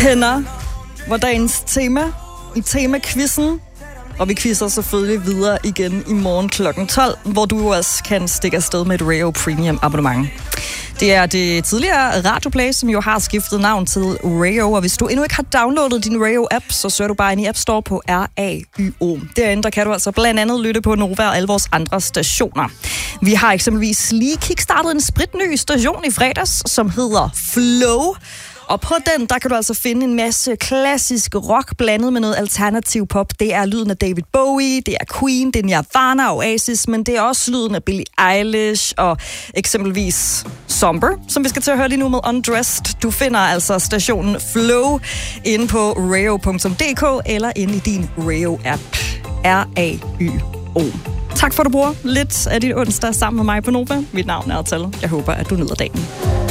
hænder var dagens tema i tema-quizzen. Og vi quizzer selvfølgelig videre igen i morgen kl. 12, hvor du også kan stikke afsted med et Rayo Premium abonnement. Det er det tidligere Radioplay, som jo har skiftet navn til Rayo, og hvis du endnu ikke har downloadet din Rayo-app, så søger du bare ind i App Store på RAYO. Derinde der kan du altså blandt andet lytte på Nova og alle vores andre stationer. Vi har eksempelvis lige kickstartet en spritny station i fredags, som hedder Flow. Og på den, der kan du altså finde en masse klassisk rock blandet med noget alternativ pop. Det er lyden af David Bowie, det er Queen, det er Nirvana og Oasis, men det er også lyden af Billie Eilish og eksempelvis Somber, som vi skal til at høre lige nu med Undressed. Du finder altså stationen Flow inde på rayo.dk eller inde i din Rayo-app. RAYO. Tak for, at du bruger lidt af dit onsdag sammen med mig på Nova. Mit navn er Tal. Jeg håber, at du nyder dagen.